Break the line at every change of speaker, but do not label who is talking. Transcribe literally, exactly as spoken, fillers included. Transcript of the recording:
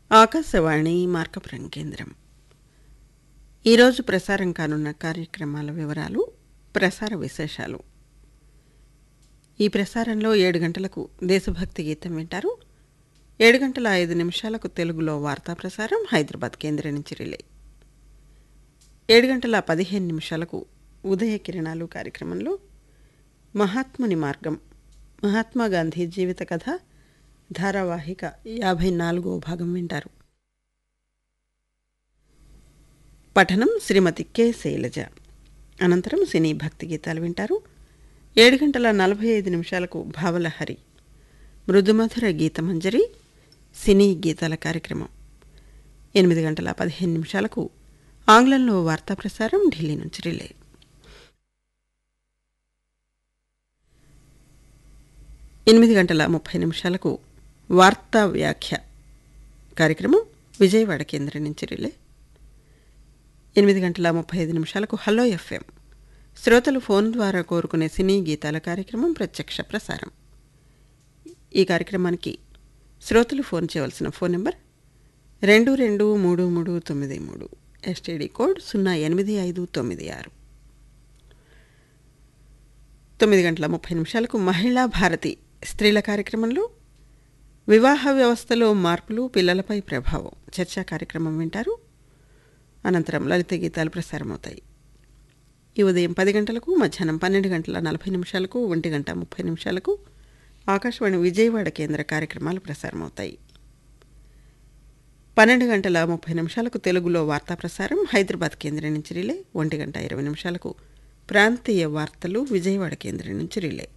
ఆకాశవాణి మార్కపురం కేంద్రం. ఈరోజు ప్రసారం కానున్న కార్యక్రమాల వివరాలు, ప్రసార విశేషాలు. ఈ ప్రసారంలో ఏడు గంటలకు దేశభక్తి గీతం వింటారు. ఏడు గంటల ఐదు నిమిషాలకు తెలుగులో వార్తా ప్రసారం హైదరాబాద్ కేంద్రం నుంచి రిలే. ఏడు గంటల పదిహేను నిమిషాలకు ఉదయ కిరణాలు కార్యక్రమంలో మహాత్ముని మార్గం, మహాత్మా గాంధీ జీవిత కథ ధారావాహిక యాభై నాలుగో భాగం వింటారు. పఠనం శ్రీమతి కె శైలజ. అనంతరం సినీ భక్తి గీతాలు వింటారు. ఏడు గంటల నలభై ఐదు నిమిషాలకు భావలహరి, మృదుమధుర గీతమంజరి సినీ గీతాల కార్యక్రమం. ఎనిమిది గంటల పదిహేను నిమిషాలకు ఆంగ్లంలో వార్తా ప్రసారం ఢిల్లీ నుంచి రిలే. ఎనిమిది గంటల ముప్పై నిమిషాలకు వార్తా వ్యాఖ్య కార్యక్రమం విజయవాడ కేంద్రం నుంచి రిలే. ఎనిమిది గంటల ముప్పై ఐదు నిమిషాలకు హలో ఎఫ్ఎం, శ్రోతలు ఫోన్ ద్వారా కోరుకునే సినీ గీతాల కార్యక్రమం ప్రత్యక్ష ప్రసారం. ఈ కార్యక్రమానికి శ్రోతలు ఫోన్ చేయవలసిన ఫోన్ నెంబర్ రెండు రెండు మూడు మూడు తొమ్మిది మూడు, ఎస్టీడీ కోడ్ సున్నా ఎనిమిది ఐదు తొమ్మిది ఆరు. తొమ్మిది గంటల ముప్పై నిమిషాలకు మహిళా భారతి స్త్రీల కార్యక్రమంలో వివాహ వ్యవస్థలో మార్పులు, పిల్లలపై ప్రభావం చర్చా కార్యక్రమం వింటారు. అనంతరం లలిత గీతాలు ప్రసారమవుతాయి. ఈ ఉదయం పది గంటలకు, మధ్యాహ్నం పన్నెండు గంటల నలభై నిమిషాలకు, ఒంటి గంట ముప్పై నిమిషాలకు ఆకాశవాణి విజయవాడ కేంద్ర కార్యక్రమాలు ప్రసారమవుతాయి. పన్నెండు గంటల ముప్పై నిమిషాలకు తెలుగులో వార్తా ప్రసారం హైదరాబాద్ కేంద్రం నుంచి రిలే. ఒంటి గంట ఇరవై నిమిషాలకు ప్రాంతీయ వార్తలు విజయవాడ కేంద్రం నుంచి రిలే.